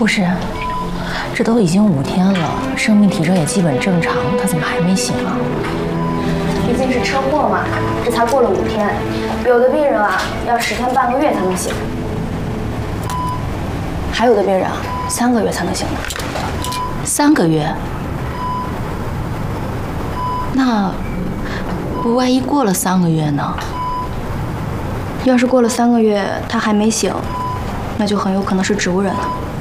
护士，这都已经5天了，生命体征也基本正常，他怎么还没醒啊？ 毕竟是车祸嘛，这才过了5天，有的病人啊要10天半个月才能醒，还有的病人啊3个月才能醒呢。 3个月？那万一过了3个月呢？ 要是过了3个月他还没醒，那就很有可能是植物人了。